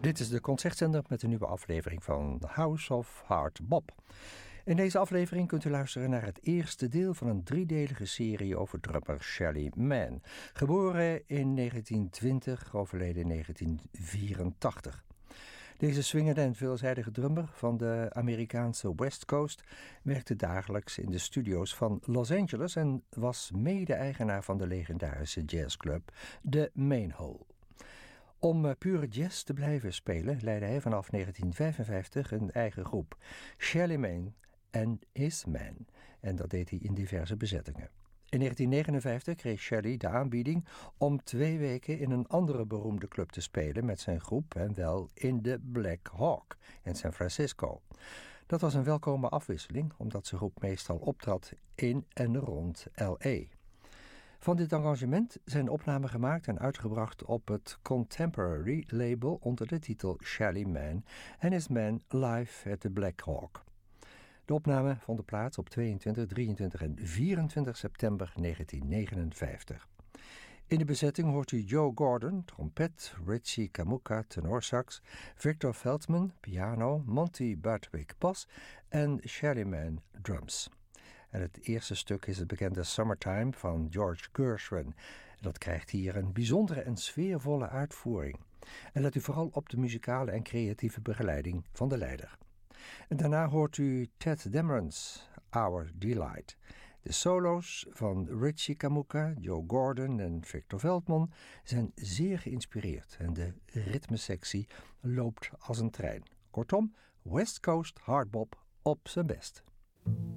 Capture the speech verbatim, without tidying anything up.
Dit is de Concertzender met een nieuwe aflevering van House of Hard Bop. In deze aflevering kunt u luisteren naar het eerste deel van een driedelige serie over drummer Shelly Manne. Geboren in negentien twintig, overleden in negentien vierentachtig. Deze swingende en veelzijdige drummer van de Amerikaanse West Coast werkte dagelijks in de studio's van Los Angeles en was mede-eigenaar van de legendarische jazzclub The Mainhole. Om uh, pure jazz te blijven spelen leidde hij vanaf negentien vijfenvijftig een eigen groep, Shelly Manne and His Men, en dat deed hij in diverse bezettingen. In negentien negenenvijftig kreeg Shelly de aanbieding om twee weken in een andere beroemde club te spelen met zijn groep, en wel in de Black Hawk in San Francisco. Dat was een welkome afwisseling, omdat zijn groep meestal optrad in en rond L A. Van dit arrangement zijn opnamen gemaakt en uitgebracht op het Contemporary label onder de titel Shelly Manne and His Men Live at the Black Hawk. De opnamen vonden plaats op tweeëntwintig, drieëntwintig en vierentwintig september negentien negenenvijftig. In de bezetting hoort u Joe Gordon, trompet, Richie Kamuka, tenorsax, Victor Feldman, piano, Monty Budwig, bas en Shelly Manne, drums. En het eerste stuk is het bekende Summertime van George Gershwin. En dat krijgt hier een bijzondere en sfeervolle uitvoering. En let u vooral op de muzikale en creatieve begeleiding van de leider. En daarna hoort u Ted Dameron's Our Delight. De solo's van Richie Kamuka, Joe Gordon en Victor Feldman zijn zeer geïnspireerd en de ritmesectie loopt als een trein. Kortom, West Coast hardbop op zijn best.